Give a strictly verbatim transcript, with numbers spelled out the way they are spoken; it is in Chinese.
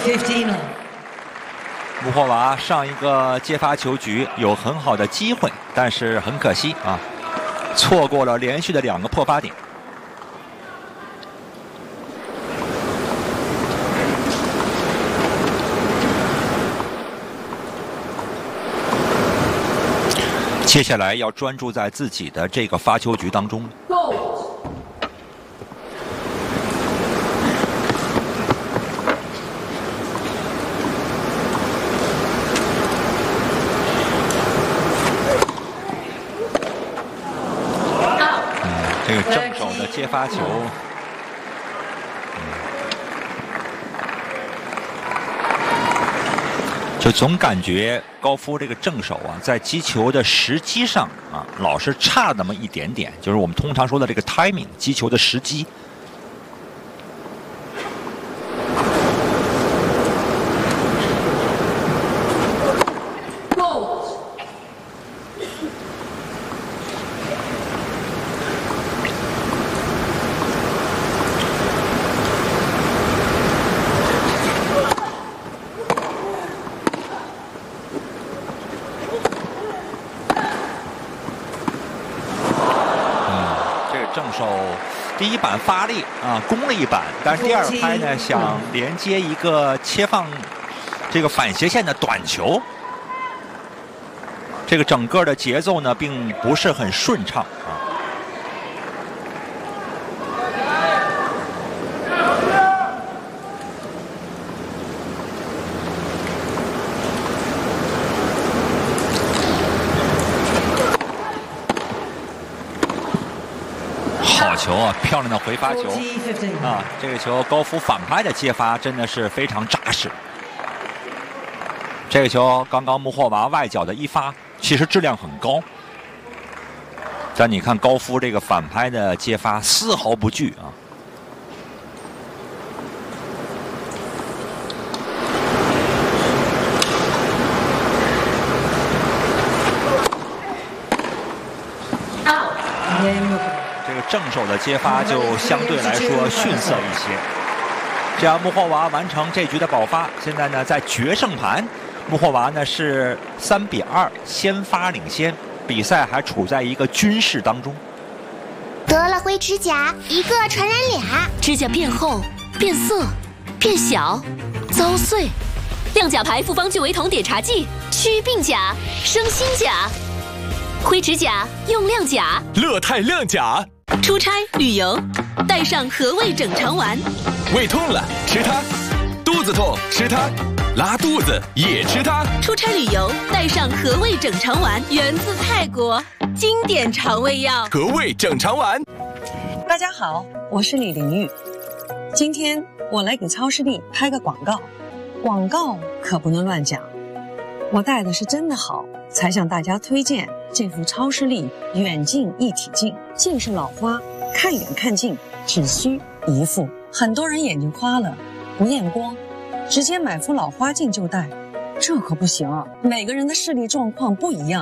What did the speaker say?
fifteen love。 穆霍娃上一个接发球局有很好的机会，但是很可惜啊，错过了连续的两个破发点。接下来要专注在自己的这个发球局当中。这个正手的接发球，嗯、就总感觉高夫这个正手啊，在击球的时机上啊，老是差那么一点点，就是我们通常说的这个 timing， 击球的时机。正手第一板发力啊，攻了一板，但是第二拍呢，想连接一个切放这个反斜线的短球，这个整个的节奏呢，并不是很顺畅啊。好球啊，漂亮的回发球啊！这个球高夫反拍的接发真的是非常扎实。这个球刚刚穆霍娃外脚的一发，其实质量很高，但你看高夫这个反拍的接发丝毫不惧啊。这个正手的接发就相对来说逊色一些。这样穆霍娃完成这局的保发，现在呢在决胜盘，穆霍娃呢是三比二先发领先，比赛还处在一个均势当中。 得了灰指甲，一个传染俩， 指甲变厚、变色、变小、遭碎。亮甲牌复方聚维酮碘茶剂，祛病甲，生新甲。灰指甲用亮甲， 乐泰亮甲。 出差旅游，带上和味整肠丸。 胃痛了吃它，肚子痛吃它，拉肚子也吃它。 出差旅游带上和味整肠丸，源自泰国，经典肠胃药。 和味整肠丸。 大家好，我是李玲玉，今天我来给超视力拍个广告，广告可不能乱讲。我戴的是真的好，才向大家推荐这副超视力远近一体镜。近视老花，看远看近只需一副。很多人眼睛花了不验光，直接买副老花镜就戴，这可不行啊！每个人的视力状况不一样。